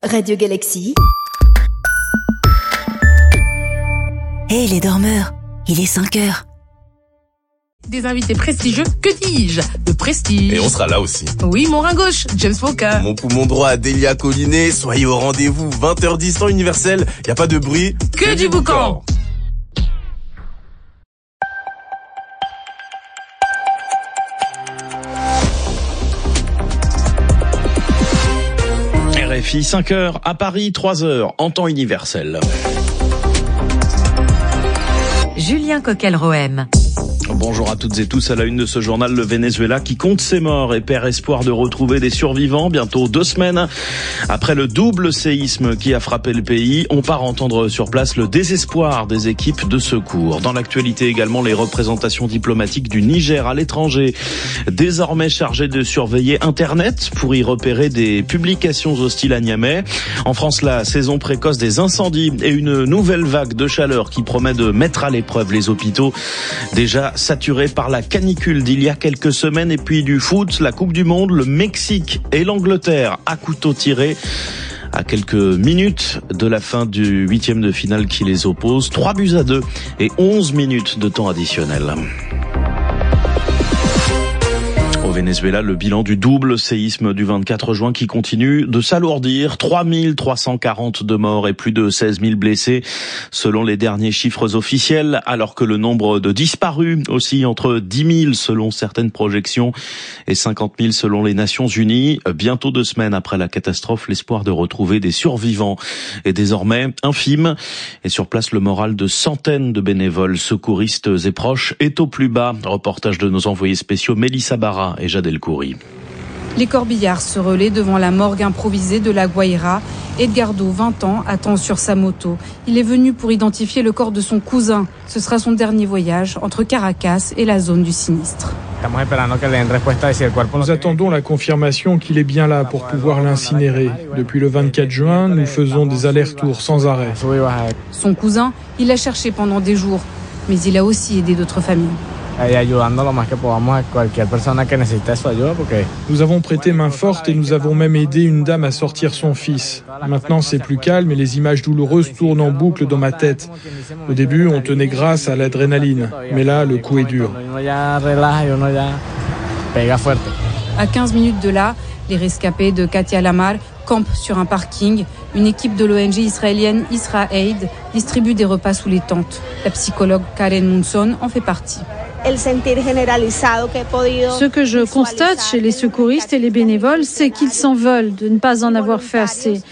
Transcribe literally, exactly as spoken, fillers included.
Radio Galaxy. Hé hey, les dormeurs, il est cinq heures. Des invités prestigieux, que dis-je? De prestige. Et on sera là aussi. Oui, mon rein gauche, James Foka. Mon poumon droit, Delia Collinet. Soyez au rendez-vous, vingt heures dix, temps universel. Y a pas de bruit. Que, que du boucan. R F I, cinq heures, à Paris, trois heures, en temps universel. Julien Coquel-Rohem. Bonjour à toutes et tous. À la une de ce journal, le Venezuela qui compte ses morts et perd espoir de retrouver des survivants bientôt deux semaines après le double séisme qui a frappé le pays. On part entendre sur place le désespoir des équipes de secours. Dans l'actualité également, les représentations diplomatiques du Niger à l'étranger, désormais chargées de surveiller Internet pour y repérer des publications hostiles à Niamey. En France, la saison précoce des incendies et une nouvelle vague de chaleur qui promet de mettre à l'épreuve les hôpitaux déjà saturé par la canicule d'il y a quelques semaines. Et puis du foot, la Coupe du Monde, le Mexique et l'Angleterre à couteau tiré. À quelques minutes de la fin du huitième de finale qui les oppose, trois buts à deux et onze minutes de temps additionnel. Au Venezuela, le bilan du double séisme du vingt-quatre juin qui continue de s'alourdir. trois mille trois cent quarante-deux morts et plus de seize mille blessés selon les derniers chiffres officiels, alors que le nombre de disparus aussi entre dix mille selon certaines projections et cinquante mille selon les Nations Unies. Bientôt deux semaines après la catastrophe, l'espoir de retrouver des survivants est désormais infime. Et sur place, le moral de centaines de bénévoles, secouristes et proches est au plus bas. Reportage de nos envoyés spéciaux Mélissa Barra et Jad El Khoury. Les corbillards se relaient devant la morgue improvisée de la Guaira. Edgardo, vingt ans, attend sur sa moto. Il est venu pour identifier le corps de son cousin. Ce sera son dernier voyage entre Caracas et la zone du sinistre. Nous attendons la confirmation qu'il est bien là pour pouvoir l'incinérer. Depuis le vingt-quatre juin, nous faisons des allers-retours sans arrêt. Son cousin, il l'a cherché pendant des jours, mais il a aussi aidé d'autres familles. Nous avons prêté main forte et nous avons même aidé une dame à sortir son fils. Maintenant c'est plus calme et les images douloureuses tournent en boucle dans ma tête. Au début on tenait grâce à l'adrénaline, mais là le coup est dur. À quinze minutes de là, les rescapés de Katia Lamar campent sur un parking. Une équipe de l'O N G israélienne IsraAid distribue des repas sous les tentes. La psychologue Karen Munson en fait partie. Ce que je constate chez les secouristes et les bénévoles, c'est qu'ils s'en veulent de ne pas en avoir fait assez.